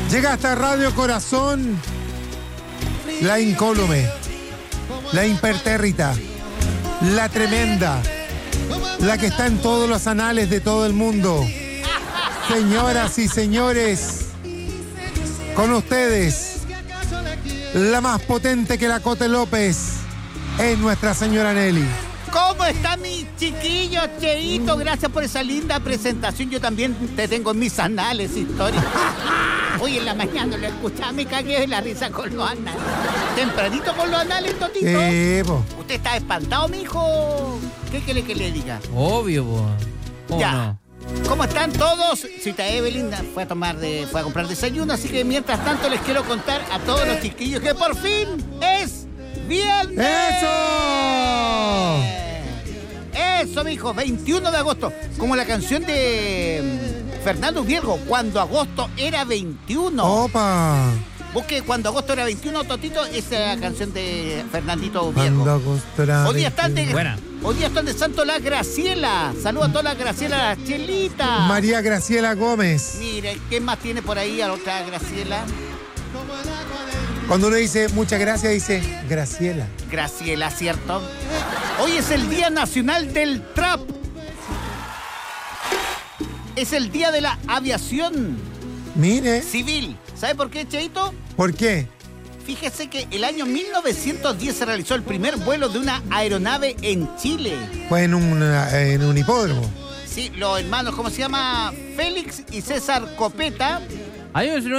Llega hasta Radio Corazón, la incólume, la impertérrita, la tremenda, la que está en todos los anales de todo el mundo. Señoras y señores, con ustedes, la más potente que la Cote López, es Nuestra Señora Nelly. ¿Cómo está mi chiquillo, Cheito? Gracias por esa linda presentación. Yo también te tengo en mis anales históricos. Hoy en la mañana lo escuchaba, me cagué de la risa con los anales. Tempranito con los anales, Totito. ¿Usted está espantado, mijo? ¿Qué quiere que le diga? Obvio, po. Ya. No? ¿Cómo están todos? Cita Evelyn fue a comprar desayuno, así que mientras tanto les quiero contar a todos los chiquillos que por fin es viernes. ¡Eso! Eso, mijo, 21 de agosto. Como la canción de Fernando Viergo, Cuando Agosto era 21. ¡Opa! Busque Cuando Agosto era 21, Totito, esa canción de Fernandito Viergo. Cuando agosto era Hoy día están de, Buena. hoy día están de santo la Graciela. Saludos a todas las Graciela, las Chelitas. María Graciela Gómez. Mire, ¿qué más tiene por ahí a la otra Graciela? Cuando uno dice muchas gracias, dice Graciela. Graciela, ¿cierto? Hoy es el Día Nacional del Trap. Es el Día de la Aviación Mire, Civil. ¿Sabe por qué, Cheito? ¿por qué? Fíjese que el año 1910 se realizó el primer vuelo de una aeronave en Chile. Fue en un hipódromo. Sí, los hermanos, ¿cómo se llama? Félix y César Copeta. Hay un